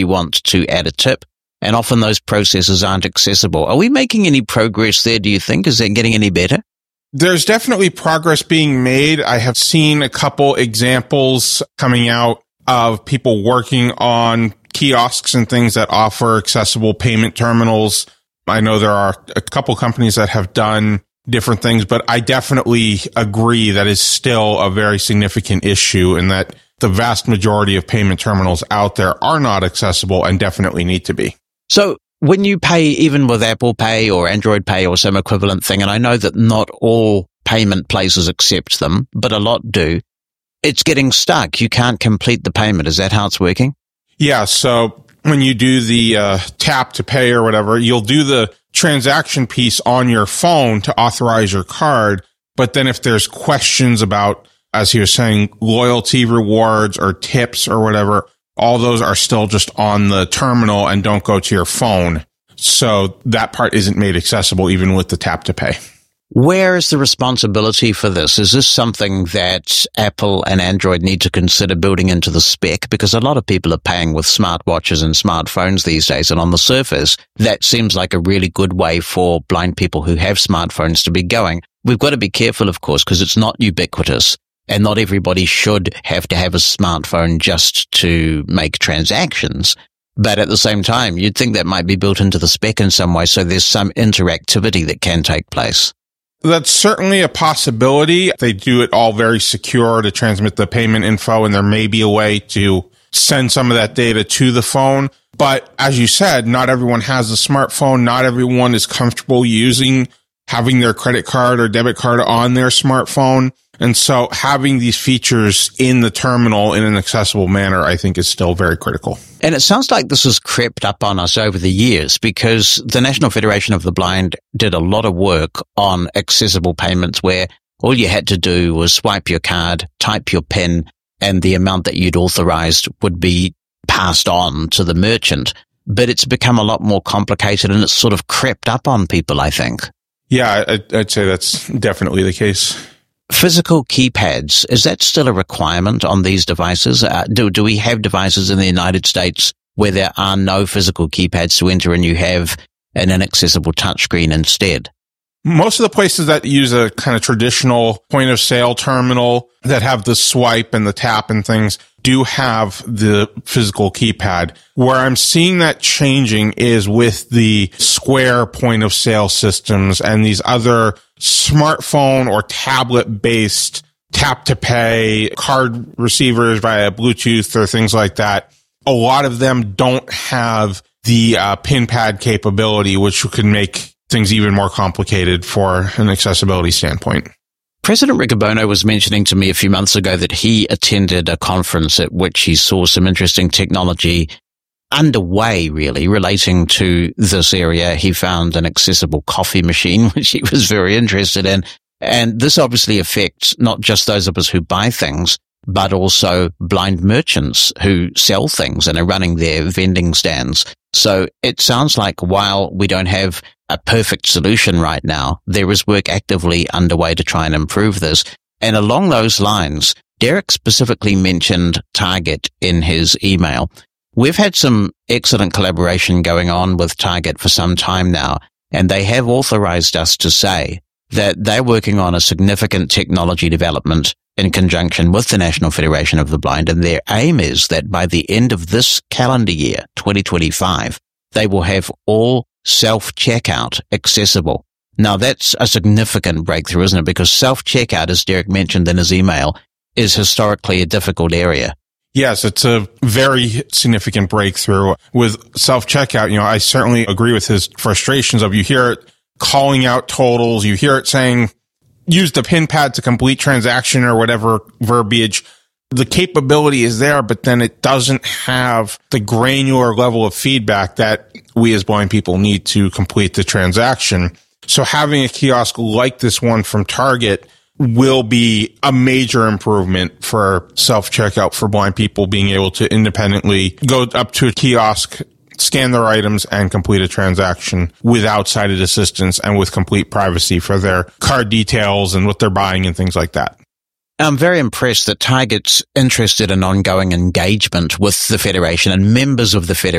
you want to add a tip, and often those processes aren't accessible. Are we making any progress there, do you think? Is that getting any better? There's definitely progress being made. I have seen a couple examples coming out of people working on kiosks and things that offer accessible payment terminals. I know there are a couple companies that have done different things, but I definitely agree that is still a very significant issue, and that the vast majority of payment terminals out there are not accessible and definitely need to be. So when you pay, even with Apple Pay or Android Pay or some equivalent thing, and I know that not all payment places accept them, but a lot do, it's getting stuck. You can't complete the payment. Is that how it's working? Yeah. So when you do the tap to pay or whatever, you'll do the transaction piece on your phone to authorize your card. But then if there's questions about, as he was saying, loyalty rewards or tips or whatever, all those are still just on the terminal and don't go to your phone. So that part isn't made accessible even with the tap to pay. Where is the responsibility for this? Is this something that Apple and Android need to consider building into the spec? Because a lot of people are paying with smartwatches and smartphones these days, and on the surface, that seems like a really good way for blind people who have smartphones to be going. We've got to be careful, of course, because it's not ubiquitous, and not everybody should have to have a smartphone just to make transactions. But at the same time, you'd think that might be built into the spec in some way, so there's some interactivity that can take place. That's certainly a possibility. They do it all very secure to transmit the payment info, and there may be a way to send some of that data to the phone. But as you said, not everyone has a smartphone. Not everyone is comfortable having their credit card or debit card on their smartphone. And so having these features in the terminal in an accessible manner, I think, is still very critical. And it sounds like this has crept up on us over the years, because the National Federation of the Blind did a lot of work on accessible payments where all you had to do was swipe your card, type your PIN, and the amount that you'd authorized would be passed on to the merchant. But it's become a lot more complicated, and it's sort of crept up on people, I think. Yeah, I'd say that's definitely the case. Physical keypads, is that still a requirement on these devices? Do we have devices in the United States where there are no physical keypads to enter and you have an inaccessible touchscreen instead? Most of the places that use a kind of traditional point of sale terminal that have the swipe and the tap and things do have the physical keypad. Where I'm seeing that changing is with the Square point of sale systems and these other smartphone or tablet based tap to pay card receivers via Bluetooth or things like that. A lot of them don't have the pin pad capability, which can make things even more complicated for an accessibility standpoint. President Riccobono was mentioning to me a few months ago that he attended a conference at which he saw some interesting technology underway, really, relating to this area. He found an accessible coffee machine, which he was very interested in. And this obviously affects not just those of us who buy things, but also blind merchants who sell things and are running their vending stands. So it sounds like while we don't have a perfect solution right now, there is work actively underway to try and improve this. And along those lines, Derek specifically mentioned Target in his email. We've had some excellent collaboration going on with Target for some time now, and they have authorized us to say that they're working on a significant technology development in conjunction with the National Federation of the Blind, and their aim is that by the end of this calendar year, 2025, they will have all self-checkout accessible. Now, that's a significant breakthrough, isn't it? Because self-checkout, as Derek mentioned in his email, is historically a difficult area. Yes, it's a very significant breakthrough. With self-checkout, I certainly agree with his frustrations of you hear it calling out totals, you hear it saying, use the pin pad to complete transaction or whatever verbiage. The capability is there, but then it doesn't have the granular level of feedback that we as blind people need to complete the transaction. So having a kiosk like this one from Target will be a major improvement for self-checkout for blind people, being able to independently go up to a kiosk, scan their items, and complete a transaction without sighted assistance and with complete privacy for their card details and what they're buying and things like that. I'm very impressed that Target's interested in ongoing engagement with the Federation and members of the Federation.